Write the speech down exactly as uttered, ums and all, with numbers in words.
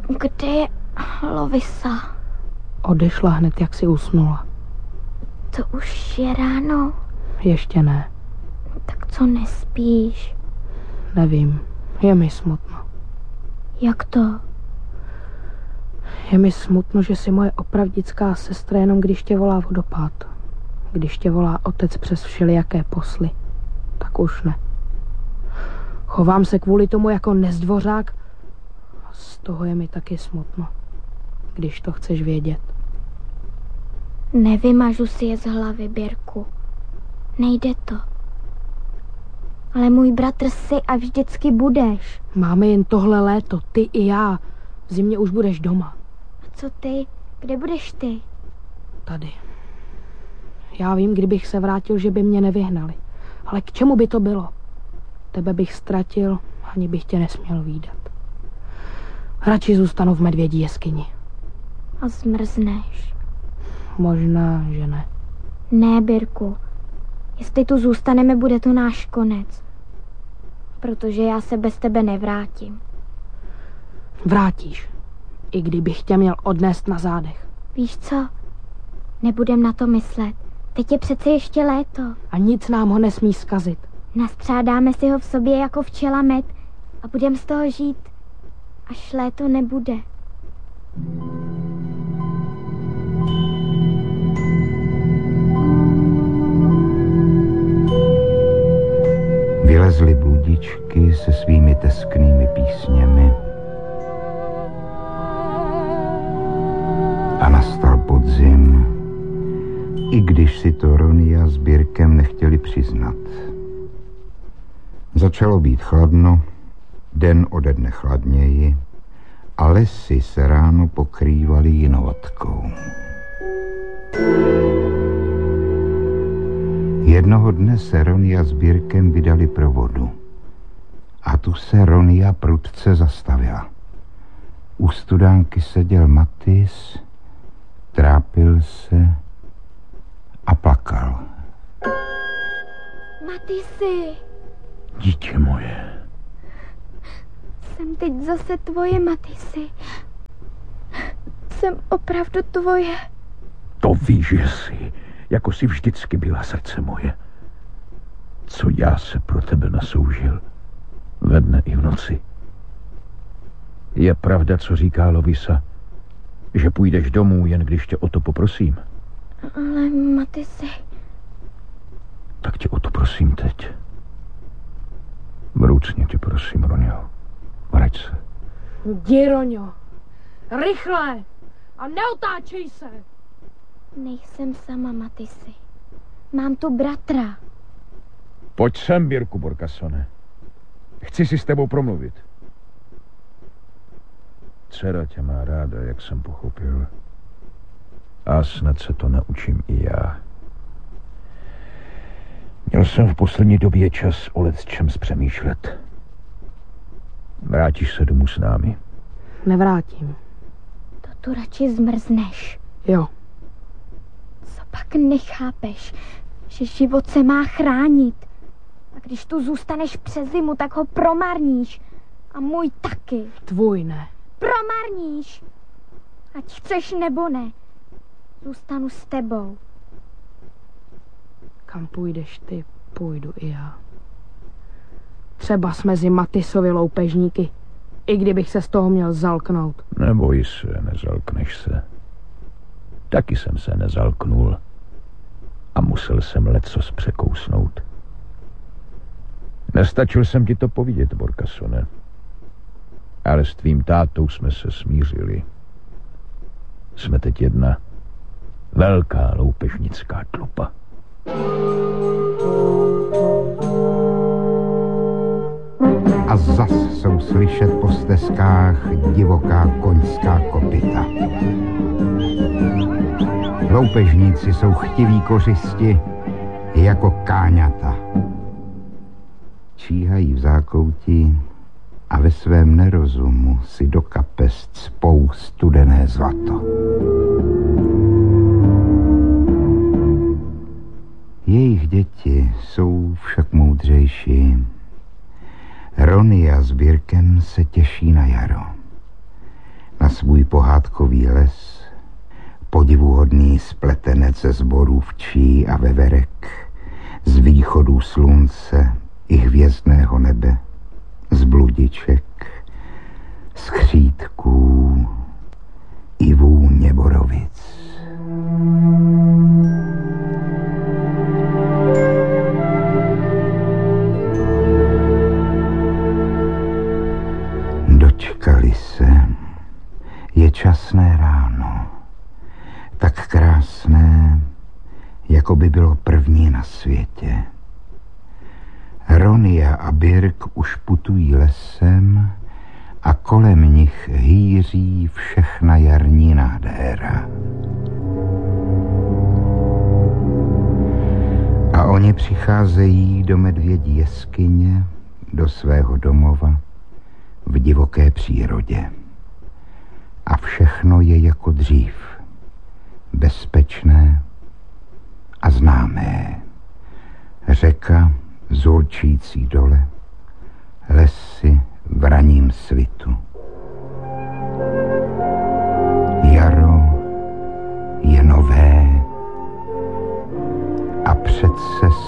Kde je Lovisa? Odešla hned, jak si usnula. To už je ráno. Ještě ne. Tak co nespíš? Nevím, je mi smutno. Jak to? Je mi smutno, že jsi moje opravdická sestra jenom když tě volá vodopád. Když tě volá otec přes všelijaké posly, tak už ne. Chovám se kvůli tomu jako nezdvořák a z toho je mi taky smutno, když to chceš vědět. Nevymažu si je z hlavy, Birku. Nejde to. Ale můj bratr jsi a vždycky budeš. Máme jen tohle léto, ty i já. V zimě už budeš doma. A co ty? Kde budeš ty? Tady. Já vím, kdybych se vrátil, že by mě nevyhnali. Ale k čemu by to bylo? Tebe bych ztratil, ani bych tě nesměl vídat. Radši zůstanu v medvědí jeskyni. A zmrzneš. Možná, že ne. Ne, Birku. Jestli tu zůstaneme, bude to náš konec. Protože já se bez tebe nevrátím. Vrátíš. I kdybych tě měl odnést na zádech. Víš co? Nebudem na to myslet. Teď je přece ještě léto. A nic nám ho nesmí zkazit. Nastřádáme si ho v sobě jako včela med a budem z toho žít, až léto nebude. Vylezly bludičky se svými tesknými písněmi a nastal podzim, i když si to Ronia s Birkem nechtěli přiznat. Začalo být chladno, den ode dne chladněji a lesy se ráno pokrývaly jinovatkou. Jednoho dne se Ronia s Birkem vydali pro vodu. A tu se Ronia prudce zastavila. U studánky seděl Matis, trápil se a plakal. Matisi! Dítě moje. Jsem teď zase tvoje, Matisi. Jsem opravdu tvoje. To víš, že jsi, jako jsi vždycky byla, srdce moje. Co já se pro tebe nasoužil, ve dne i v noci. Je pravda, co říká Lovisa, že půjdeš domů, jen když tě o to poprosím? Ale Matisi... Tak tě o to prosím teď. Vroucně tě prosím, Ronio. Vrať se. Jdi, Roňo. Rychle! A neotáčej se! Nejsem sama, Matisi. Mám tu bratra. Pojď sem, Birku Borkasone. Chci si s tebou promluvit. Dcera tě má ráda, jak jsem pochopil. A snad se to naučím i já. Měl jsem v poslední době čas o lecčems přemýšlet. Vrátíš se domů s námi? Nevrátím. To tu radši zmrzneš. Jo. Co pak nechápeš, že život se má chránit? A když tu zůstaneš přes zimu, tak ho promarníš. A můj taky. Tvůj ne. Promarníš. Ať chceš nebo ne. Zůstanu s tebou. Kam půjdeš ty, půjdu i já. Třeba jsme mezi Matisovi loupežníky, i kdybych se z toho měl zalknout. Neboj se, nezalkneš se. Taky jsem se nezalknul a musel jsem lecos překousnout. Nestačil jsem ti to povědět, Borkasone. Ale s tvým tátou jsme se smířili. Jsme teď jedna velká loupežnická tlupa. A zas jsou slyšet po stezkách divoká koňská kopyta. Loupežníci jsou chtiví kořisti jako káňata. Číhají v zákoutí a ve svém nerozumu si do kapes cpou studené zlato. Jejich děti jsou však moudřejší. Ronia s Birkem se těší na jaro. svůj pohádkový les, podivuhodný spletenec ze sborů včí a veverek, z východu slunce i hvězdného nebe, z bludiček, z křídků i vůně borovic. Dočkali se, je časné ráno, tak krásné, jako by bylo první na světě. Ronia a Birk už putují lesem a kolem nich hýří všechna jarní nádhera. A oni přicházejí do medvědí jeskyně, do svého domova, v divoké přírodě. A všechno je jako dřív, bezpečné a známé. Řeka zulčící dole, lesy v raním svitu. Jaro je nové a přece